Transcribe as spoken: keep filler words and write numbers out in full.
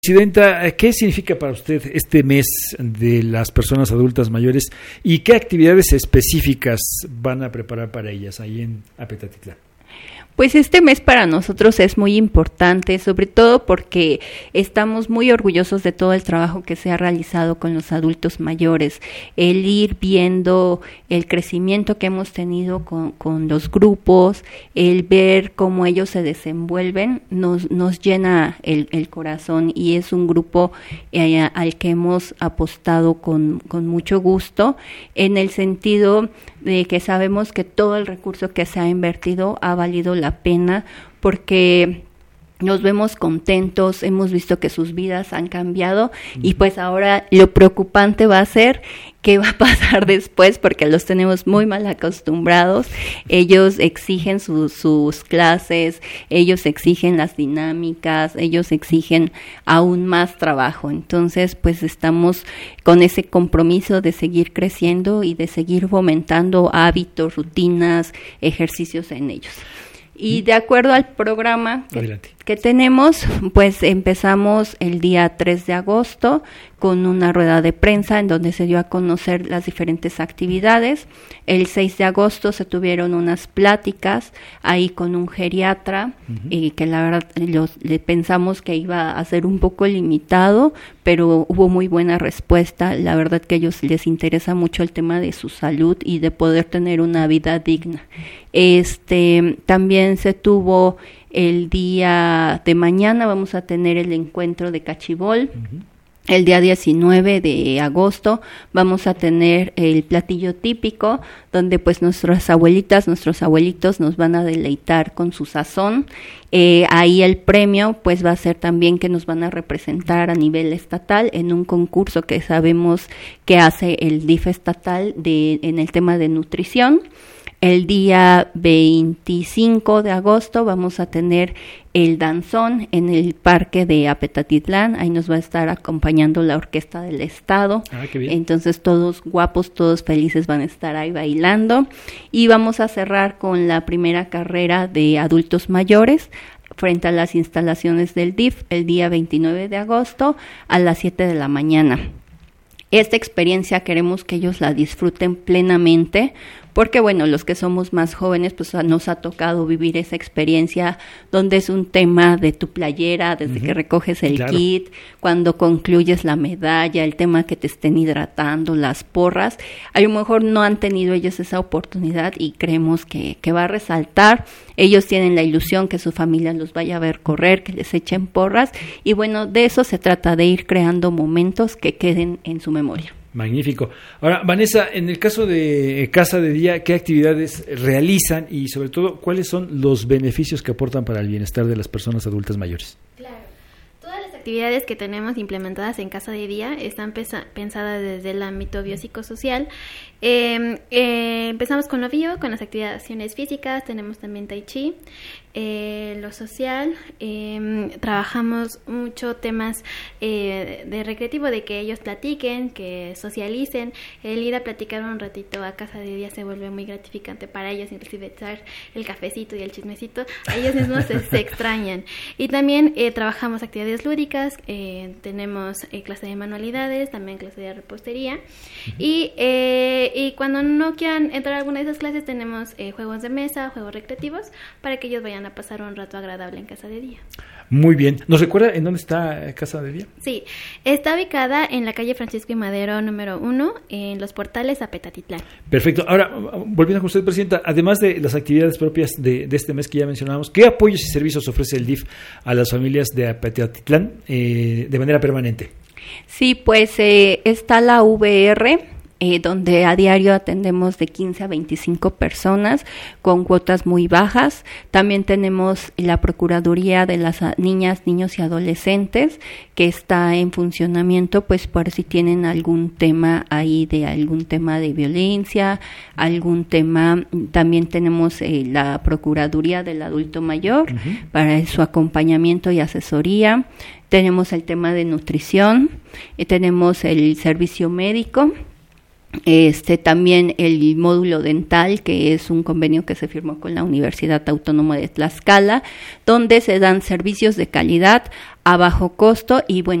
Presidenta, ¿qué significa para usted este mes de las personas adultas mayores y qué actividades específicas van a preparar para ellas ahí en Apetatitlán? Pues este mes para nosotros es muy importante, sobre todo porque estamos muy orgullosos de todo el trabajo que se ha realizado con los adultos mayores. El ir viendo el crecimiento que hemos tenido con, con los grupos, el ver cómo ellos se desenvuelven, nos, nos llena el, el corazón, y es un grupo eh, al que hemos apostado con, con mucho gusto, en el sentido de que sabemos que todo el recurso que se ha invertido ha valido la pena, porque nos vemos contentos, hemos visto que sus vidas han cambiado, uh-huh. y pues ahora lo preocupante va a ser qué va a pasar después, porque los tenemos muy mal acostumbrados. Ellos exigen sus, sus clases, ellos exigen las dinámicas, ellos exigen aún más trabajo. Entonces, pues estamos con ese compromiso de seguir creciendo y de seguir fomentando hábitos, rutinas, ejercicios en ellos. Y de acuerdo al programa que, que tenemos, pues empezamos el día tres de agosto con una rueda de prensa en donde se dio a conocer las diferentes actividades. El seis de agosto se tuvieron unas pláticas ahí con un geriatra, uh-huh. y que la verdad los, le pensamos que iba a ser un poco limitado, pero hubo muy buena respuesta. La verdad que a ellos les interesa mucho el tema de su salud y de poder tener una vida digna. Este, también se tuvo el día de mañana, vamos a tener el encuentro de cachibol. Uh-huh. El día diecinueve de agosto vamos a tener el platillo típico, donde pues nuestras abuelitas, nuestros abuelitos nos van a deleitar con su sazón. Eh, ahí el premio pues va a ser también que nos van a representar a nivel estatal en un concurso que sabemos que hace el D I F estatal de, en el tema de nutrición. El día veinticinco de agosto vamos a tener el danzón en el parque de Apetatitlán. Ahí nos va a estar acompañando la Orquesta del Estado. Ah, qué bien. Entonces todos guapos, todos felices van a estar ahí bailando. Y vamos a cerrar con la primera carrera de adultos mayores frente a las instalaciones del D I F el día veintinueve de agosto a las siete de la mañana. Esta experiencia queremos que ellos la disfruten plenamente, porque bueno, los que somos más jóvenes, pues nos ha tocado vivir esa experiencia donde es un tema de tu playera, desde uh-huh. que recoges el claro. kit, cuando concluyes la medalla, el tema que te estén hidratando, las porras. A lo mejor no han tenido ellos esa oportunidad y creemos que, que va a resaltar. Ellos tienen la ilusión que su familia los vaya a ver correr, que les echen porras, y bueno, de eso se trata, de ir creando momentos que queden en su memoria. Magnífico. Ahora, Vanessa, en el caso de Casa de Día, ¿qué actividades realizan y sobre todo cuáles son los beneficios que aportan para el bienestar de las personas adultas mayores? Claro. Todas las actividades que tenemos implementadas en Casa de Día están pesa- pensadas desde el ámbito biopsicosocial. Eh, eh, empezamos con lo bio, con las activaciones físicas, tenemos también tai chi. Eh, lo social, eh, trabajamos mucho temas eh, de recreativo, de que ellos platiquen, que socialicen. El ir a platicar un ratito a Casa de Día se vuelve muy gratificante para ellos, inclusive echar el cafecito y el chismecito, a ellos mismos se, se extrañan. Y también eh, trabajamos actividades lúdicas, eh, tenemos eh, clase de manualidades, también clase de repostería, uh-huh. y, eh, y cuando no quieran entrar a alguna de esas clases tenemos eh, juegos de mesa, juegos recreativos, para que ellos vayan a pasar un rato agradable en Casa de Día. Muy bien. ¿Nos recuerda en dónde está Casa de Día? Sí, está ubicada en la calle Francisco y Madero número uno, en los portales Apetatitlán. Perfecto. Ahora, volviendo con usted, Presidenta, además de las actividades propias de, de este mes que ya mencionábamos, ¿qué apoyos y servicios ofrece el D I F a las familias de Apetatitlán eh, de manera permanente? Sí, pues eh, está la V R, Eh, donde a diario atendemos de quince a veinticinco personas con cuotas muy bajas. También tenemos la Procuraduría de las Niñas, Niños y Adolescentes, que está en funcionamiento, pues por si tienen algún tema ahí, de algún tema de violencia, algún tema. También tenemos eh, la Procuraduría del Adulto Mayor, uh-huh. para su acompañamiento y asesoría. Tenemos el tema de nutrición, eh, tenemos el servicio médico. Este, también el módulo dental, que es un convenio que se firmó con la Universidad Autónoma de Tlaxcala, donde se dan servicios de calidad a bajo costo y bueno,